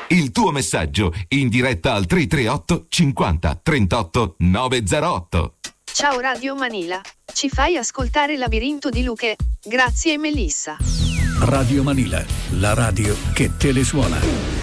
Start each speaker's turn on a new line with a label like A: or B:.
A: Il tuo messaggio in diretta al 338 50 38 908.
B: Ciao Radio Manila, ci fai ascoltare Labirinto di Luche, grazie Melissa.
C: Radio Manila, la radio che te le suona.